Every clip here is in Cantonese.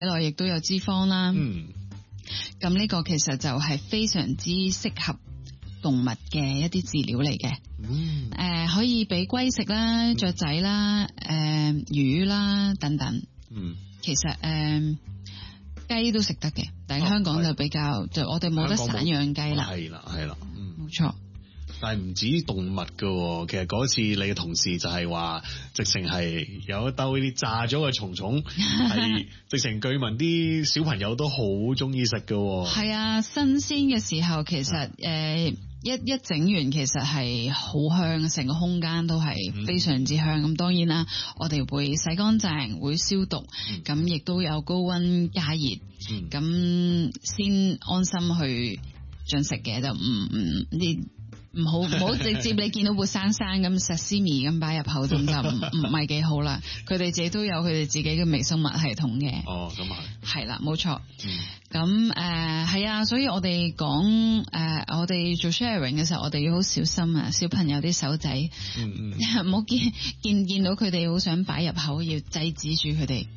內亦都有脂肪啦。 嗯， 咁呢個其實就係非常之適合動物嘅一啲飼料嚟嘅。可以俾龜食啦、雀仔啦、魚啦等等。其實雞都食得嘅，但係香港就比較就我哋冇得散養雞啦。 係啦， 冇錯。 但係唔止動物㗎，其實嗰次你嘅同事就係話，直情係有一兜呢啲炸咗嘅蟲蟲，係直情據聞啲小朋友都好中意食㗎。係啊，新鮮嘅時候其實一整完其實係好香，成個空間都係非常之香。咁當然啦，我哋會洗乾淨，會消毒，咁亦都有高溫加熱，咁先安心去進食嘅，就唔好直接你見到活生生咁 sashimi 咁擺入口中就唔係幾好啦。佢哋自己都有佢哋自己嘅微生物系統嘅。 咁係啦，冇錯。咁係啊，所以我哋講我哋做 sharing 嘅時候，我哋要好小心啊，小朋友啲手仔，唔好見到佢哋好想擺入口，要制止住佢哋。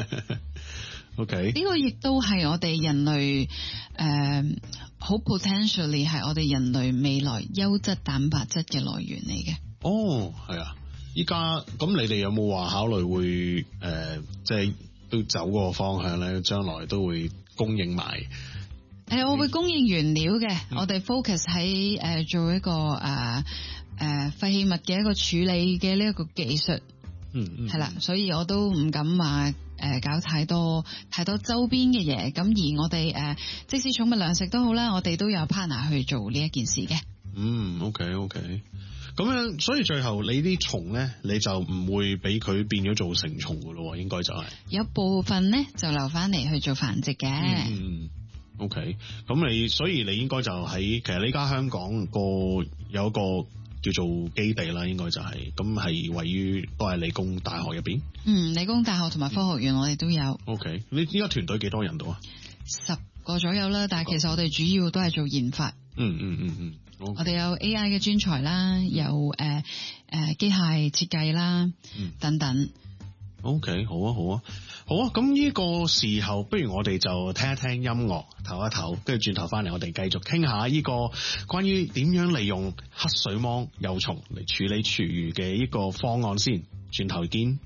OK， 呢個亦都係我哋人類好 potentially 係我哋人類未來優質蛋白質嘅來源嚟嘅。 係啊，依家咁你哋有冇話考慮會即係都走嗰個方向咧？將來都會供應埋。 我會供應原料嘅，我哋 focus 喺做一個廢棄物嘅一個處理嘅呢一個技術。係啦，所以我都唔敢話搞太多周邊嘅嘢。咁而我哋即使寵物糧食都好啦，我哋都有 partner 去做呢一件事嘅。 OK。咁樣，所以最後你啲蟲咧，你就唔會俾佢變咗做成蟲噶咯？應該就係有部分咧就留翻嚟去做繁殖嘅。 OK，咁所以你應該就喺其實呢家香港有一個叫做基地啦，應該就係咁係位於都係理工大學入邊。 理工大學同埋科學園我哋都有。 OK，你依家團隊幾多人度啊？10 個左右啦，但係其實我哋主要都係做研發。 Okay. 我哋有 AI 嘅專才啦，有機械設計啦，等等。 OK，好啊。咁呢個時候，不如我哋就聽一聽音樂，唞一唞，跟住轉頭翻嚟，我哋繼續傾下呢個關於點樣利用黑水虻幼蟲嚟處理廚餘嘅呢個方案先。轉頭見。